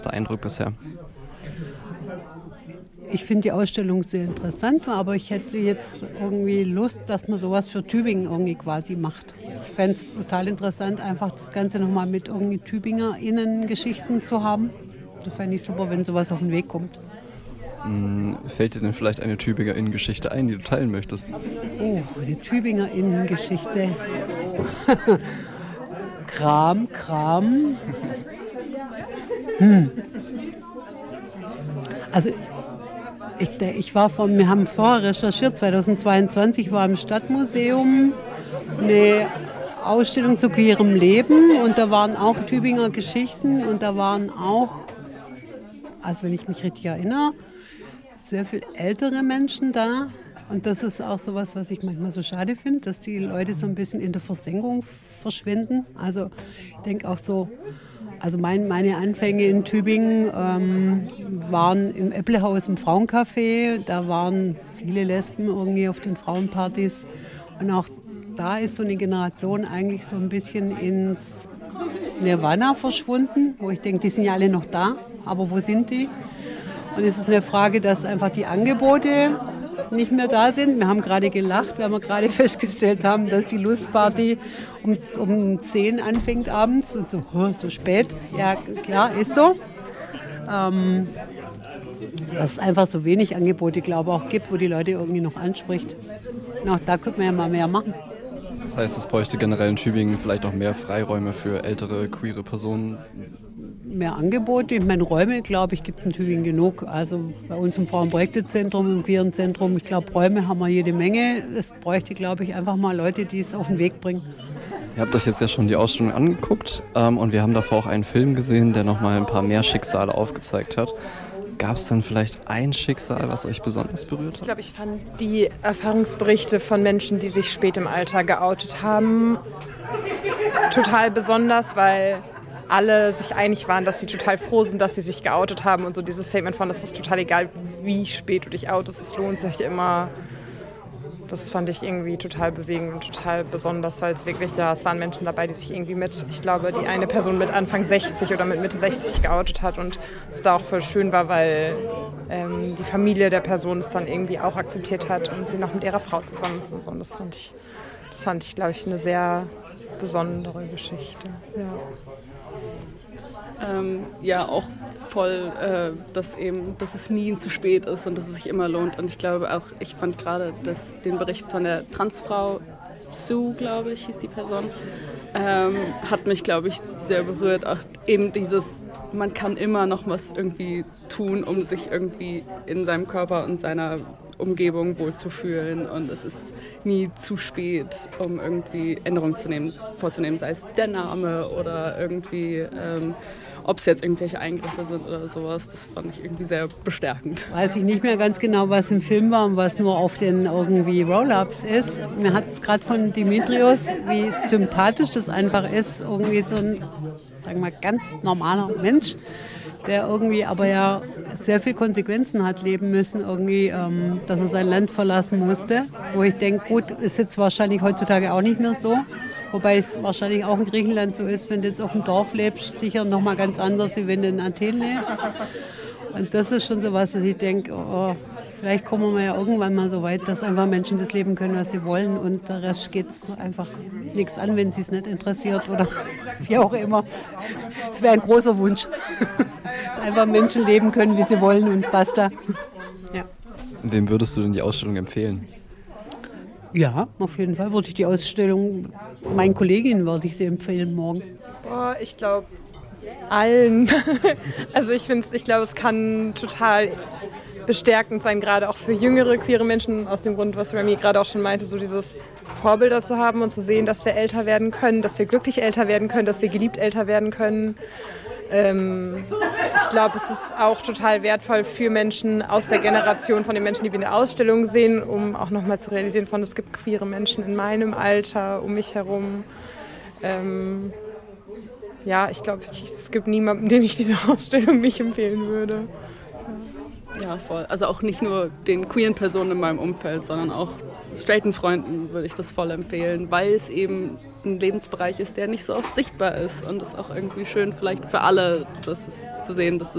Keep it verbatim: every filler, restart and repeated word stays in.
der Eindruck bisher? Ich finde die Ausstellung sehr interessant, aber ich hätte jetzt irgendwie Lust, dass man sowas für Tübingen irgendwie quasi macht. Ich fände es total interessant, einfach das Ganze nochmal mit irgendwie Tübinger Innengeschichten zu haben. Das fände ich super, wenn sowas auf den Weg kommt. Hm, fällt dir denn vielleicht eine Tübinger Innengeschichte ein, die du teilen möchtest? Oh, die Tübinger Innengeschichte. Kram, Kram. Hm. Also ich, ich war von, wir haben vorher recherchiert, zweitausendzweiundzwanzig war im Stadtmuseum eine Ausstellung zu queerem Leben und da waren auch Tübinger Geschichten und da waren auch, also wenn ich mich richtig erinnere, sehr viel ältere Menschen da. Und das ist auch so was, was ich manchmal so schade finde, dass die Leute so ein bisschen in der Versenkung verschwinden. Also ich denke auch so, also mein, meine Anfänge in Tübingen ähm, waren im Äpplehaus im Frauencafé. Da waren viele Lesben irgendwie auf den Frauenpartys. Und auch da ist so eine Generation eigentlich so ein bisschen ins Nirvana verschwunden, wo ich denke, die sind ja alle noch da, aber wo sind die? Und es ist eine Frage, dass einfach die Angebote nicht mehr da sind. Wir haben gerade gelacht, weil wir gerade festgestellt haben, dass die Lustparty um, um zehn anfängt abends und so, oh, so spät. Ja, klar, ist so. Ähm, dass es einfach so wenig Angebote, glaube ich, auch gibt, wo die Leute irgendwie noch anspricht. Und auch da könnte man ja mal mehr machen. Das heißt, es bräuchte generell in Tübingen vielleicht auch mehr Freiräume für ältere, queere Personen? Mehr Angebote. Ich meine, Räume, glaube ich, gibt es in Tübingen genug. Also bei uns im Frauenprojektezentrum, im Queeren Zentrum, ich glaube, Räume haben wir jede Menge. Es bräuchte, glaube ich, einfach mal Leute, die es auf den Weg bringen. Ihr habt euch jetzt ja schon die Ausstellung angeguckt ähm, und wir haben davor auch einen Film gesehen, der nochmal ein paar mehr Schicksale aufgezeigt hat. Gab es dann vielleicht ein Schicksal, was euch besonders berührt hat? Ich glaube, ich fand die Erfahrungsberichte von Menschen, die sich spät im Alter geoutet haben, total besonders, weil alle sich einig waren, dass sie total froh sind, dass sie sich geoutet haben. Und so dieses Statement von, es ist total egal, wie spät du dich outest, es lohnt sich immer. Das fand ich irgendwie total bewegend und total besonders, weil es wirklich, ja, es waren Menschen dabei, die sich irgendwie mit, ich glaube, die eine Person mit Anfang sechzig oder mit Mitte sechzig geoutet hat und es da auch voll schön war, weil ähm, die Familie der Person es dann irgendwie auch akzeptiert hat und sie noch mit ihrer Frau zusammen ist und so. Und das fand ich, das fand ich, glaube ich, eine sehr besondere Geschichte. Ja. Ähm, ja, auch voll, äh, dass eben, dass es nie zu spät ist und dass es sich immer lohnt. Und ich glaube auch, ich fand gerade das, den Bericht von der Transfrau, Sue, glaube ich, hieß die Person, ähm, hat mich, glaube ich, sehr berührt. Auch eben dieses, man kann immer noch was irgendwie tun, um sich irgendwie in seinem Körper und seiner Umgebung wohlzufühlen und es ist nie zu spät, um irgendwie Änderungen zu nehmen, vorzunehmen, sei es der Name oder irgendwie, ähm, ob es jetzt irgendwelche Eingriffe sind oder sowas. Das fand ich irgendwie sehr bestärkend. Weiß ich nicht mehr ganz genau, was im Film war und was nur auf den irgendwie Roll-Ups ist. Mir hat es gerade von Dimitrios, wie sympathisch das einfach ist, irgendwie so ein, sagen wir mal, ganz normaler Mensch, der irgendwie aber ja sehr viel Konsequenzen hat leben müssen, irgendwie, ähm, dass er sein Land verlassen musste. Wo ich denke, gut, ist jetzt wahrscheinlich heutzutage auch nicht mehr so. Wobei es wahrscheinlich auch in Griechenland so ist, wenn du jetzt auf dem Dorf lebst, sicher nochmal ganz anders, wie wenn du in Athen lebst. Und das ist schon so was, dass ich denke, oh, vielleicht kommen wir ja irgendwann mal so weit, dass einfach Menschen das leben können, was sie wollen und der Rest geht es einfach nichts an, wenn sie es nicht interessiert oder wie auch immer. Das wäre ein großer Wunsch, dass einfach Menschen leben können, wie sie wollen und basta. Ja. Wem würdest du denn die Ausstellung empfehlen? Ja, auf jeden Fall würde ich die Ausstellung, meinen Kolleginnen würde ich sie empfehlen morgen. Boah, ich glaube allen. Also ich finde, ich glaube, es kann total bestärkend sein, gerade auch für jüngere queere Menschen, aus dem Grund, was Remy gerade auch schon meinte, so dieses Vorbilder zu haben und zu sehen, dass wir älter werden können, dass wir glücklich älter werden können, dass wir geliebt älter werden können. Ähm, ich glaube, es ist auch total wertvoll für Menschen aus der Generation von den Menschen, die wir in der Ausstellung sehen, um auch nochmal zu realisieren, von es gibt queere Menschen in meinem Alter, um mich herum. Ähm, ja, ich glaube, es gibt niemanden, dem ich diese Ausstellung nicht empfehlen würde. Ja, voll. Also auch nicht nur den queeren Personen in meinem Umfeld, sondern auch straighten Freunden würde ich das voll empfehlen, weil es eben ein Lebensbereich ist, der nicht so oft sichtbar ist und es ist auch irgendwie schön vielleicht für alle, das ist, zu sehen, dass